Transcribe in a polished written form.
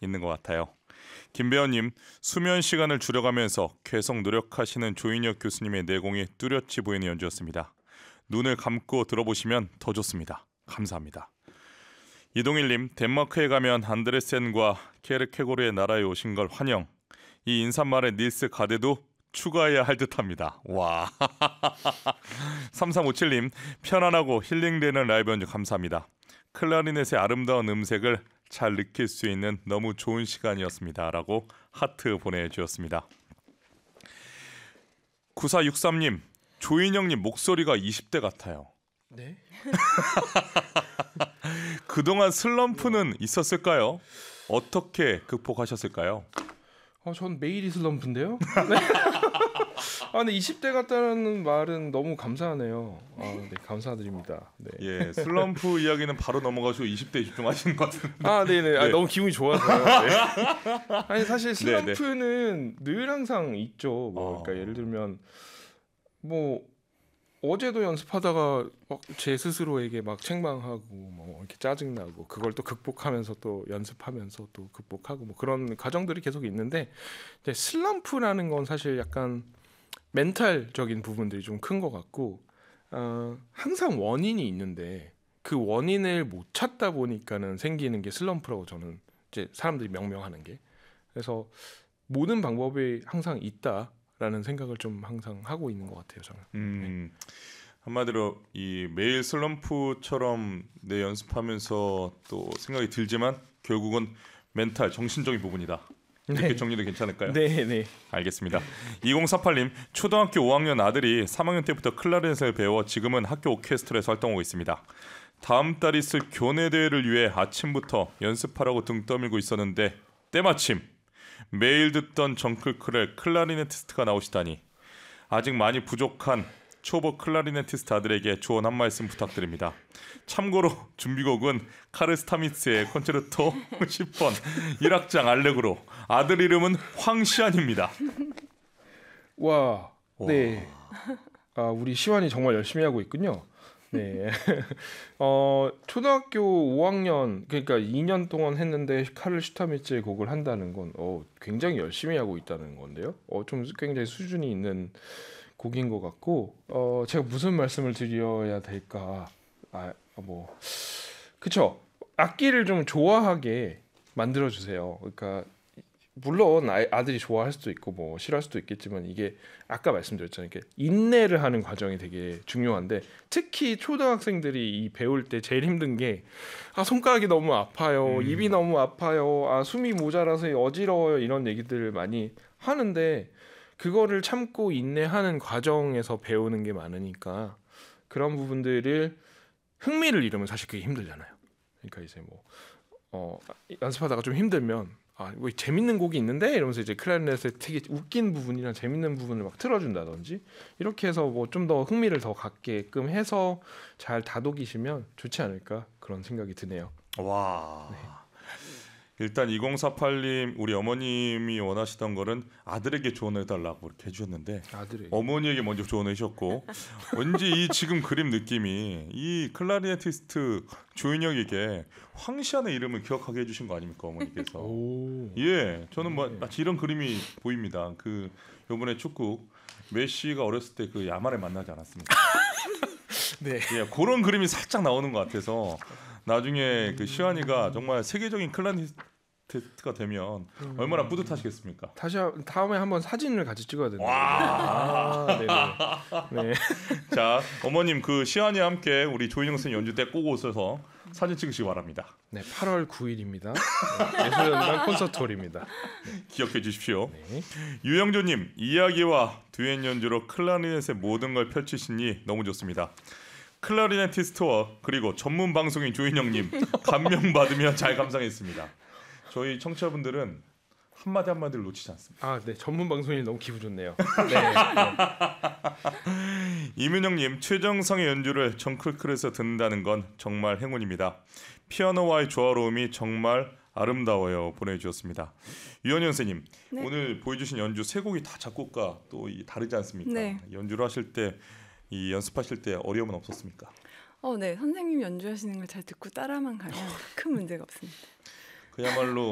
있는 것 같아요. 김배원님, 수면 시간을 줄여가면서 계속 노력하시는 조인혁 교수님의 내공이 뚜렷이 보이는 연주였습니다. 눈을 감고 들어보시면 더 좋습니다. 감사합니다. 이동일님, 덴마크에 가면 안드레센과 케르케고르의 나라에 오신 걸 환영. 이 인사말에 닐스 가데도 추가해야 할 듯합니다. 와. 3357님, 편안하고 힐링되는 라이브 연주 감사합니다. 클라리넷의 아름다운 음색을 잘 느낄 수 있는 너무 좋은 시간이었습니다. 라고 하트 보내주셨습니다. 9463님, 조인영님 목소리가 20대 같아요. 네? 그동안 슬럼프는 있었을까요? 어떻게 극복하셨을까요? 전 매일이 슬럼프인데요. 네. 근데 20대 같다는 말은 너무 감사하네요. 네, 감사드립니다. 네. 예, 슬럼프 이야기는 바로 넘어가시고 20대에 집중하시는 것 같은데. 네네. 네. 너무 기분이 좋아서요. 네. 아니 사실 네, 슬럼프는 늘 항상 있죠. 그러니까 예를 들면 어제도 연습하다가 막 제 스스로에게 막 책망하고 이렇게 짜증나고 그걸 또 극복하면서 또 연습하면서 또 극복하고 그런 과정들이 계속 있는데, 이제 슬럼프라는 건 사실 약간 멘탈적인 부분들이 좀 큰 것 같고, 항상 원인이 있는데 그 원인을 못 찾다 보니까는 생기는 게 슬럼프라고 저는 이제 사람들이 명명하는 게. 그래서 모든 방법이 항상 있다라는 생각을 좀 항상 하고 있는 것 같아요, 저는. 한마디로 이 매일 슬럼프처럼 내 연습하면서 또 생각이 들지만 결국은 멘탈, 정신적인 부분이다. 이렇게 네. 정리도 괜찮을까요? 네. 알겠습니다. 2048님, 초등학교 5학년 아들이 3학년 때부터 클라리넷을 배워 지금은 학교 오케스트라에서 활동하고 있습니다. 다음 달 있을 교내 대회를 위해 아침부터 연습하라고 등 떠밀고 있었는데 때마침 매일 듣던 정클클의 클라리네티스트가 나오시다니, 아직 많이 부족한 초보 클라리네티스트 아들에게 조언 한 말씀 부탁드립니다. 참고로 준비곡은 카르 스타미츠의 콘체르토 10번 1악장 알레그로, 아들 이름은 황시안입니다. 와. 네. 우리 시완이 정말 열심히 하고 있군요. 네. 초등학교 5학년, 그러니까 2년 동안 했는데 카를 슈타미츠의 곡을 한다는 건 굉장히 열심히 하고 있다는 건데요. 좀 굉장히 수준이 있는 곡인 것 같고, 제가 무슨 말씀을 드려야 될까? 그쵸. 악기를 좀 좋아하게 만들어 주세요. 그러니까 물론 아들이 좋아할 수도 있고 싫어할 수도 있겠지만, 이게 아까 말씀드렸잖아요. 이렇게 인내를 하는 과정이 되게 중요한데, 특히 초등학생들이 이 배울 때 제일 힘든 게 손가락이 너무 아파요, 입이 너무 아파요, 숨이 모자라서 어지러워요, 이런 얘기들을 많이 하는데, 그거를 참고 인내하는 과정에서 배우는 게 많으니까 그런 부분들을 흥미를 잃으면 사실 그게 힘들잖아요. 그러니까 이제 연습하다가 좀 힘들면 뭐 재밌는 곡이 있는데 이러면서 이제 클라리넷의 되게 웃긴 부분이나 재밌는 부분을 막 틀어준다든지, 이렇게 해서 좀 더 흥미를 더 갖게끔 해서 잘 다독이시면 좋지 않을까, 그런 생각이 드네요. 와. 네. 일단 2048님, 우리 어머님이 원하시던 거는 아들에게 조언을 해달라고 이렇게 해주셨는데, 어머니에게 먼저 조언을 해주셨고, 왠지 이 지금 그림 느낌이 이 클라리네티스트 조인혁에게 황시안의 이름을 기억하게 해주신 거 아닙니까, 어머니께서? 예, 저는 마치 이런 그림이 보입니다. 요번에 축구 메시가 어렸을 때 그 야말을 만나지 않았습니까? 네. 예, 그런 그림이 살짝 나오는 것 같아서 나중에 그 시환이가 정말 세계적인 클라리네티스트가 되면 얼마나 뿌듯하시겠습니까? 다음에 한번 사진을 같이 찍어야 되는데. 네. 자, 어머님 그 시환이와 함께 우리 조인영 선생님 연주 때 꼭 오셔서 사진 찍으시기 바랍니다. 네, 8월 9일입니다. 예술연단 콘서트홀입니다. 기억해 주십시오. 네. 유영조님, 이야기와 듀엣 연주로 클라리넷의 모든 걸 펼치시니 너무 좋습니다. 클라리네티스트와 그리고 전문 방송인 조인영님, 감명받으며 잘 감상했습니다. 저희 청취자분들은 한마디 한마디를 놓치지 않습니다. 네, 전문 방송인 너무 기분 좋네요. 이민영님, 최정성의 연주를 정클클에서 듣는다는 건 정말 행운입니다. 피아노와의 조화로움이 정말 아름다워요, 보내주셨습니다. 유현현 선생님, 네. 오늘 보여주신 연주 세 곡이 다 작곡가 또 다르지 않습니까? 네. 연주를 하실 때, 연습하실 때 어려움은 없었습니까? 네, 선생님 연주하시는 걸 잘 듣고 따라만 가면 큰 문제가 없습니다. 그야말로